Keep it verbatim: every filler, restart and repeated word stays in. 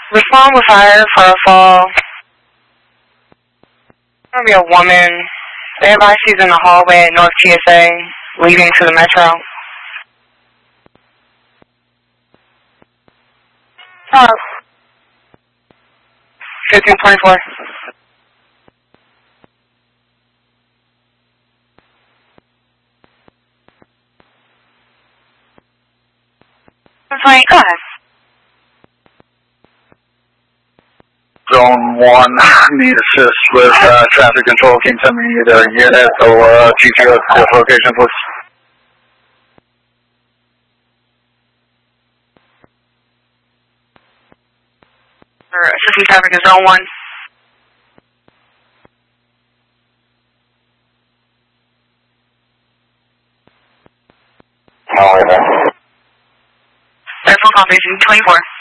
Respond with fire for a fall. There'll be a woman. They advise she's in the hallway at North T S A, leading to the metro. Uh, fifteen twenty-four. That's right, go ahead. Zone one, need assist with uh, traffic control. Can you tell me either a unit or uh, G P S location, please? For assisting traffic in zone one. Oh, yeah. That's full confirmation, twenty-four.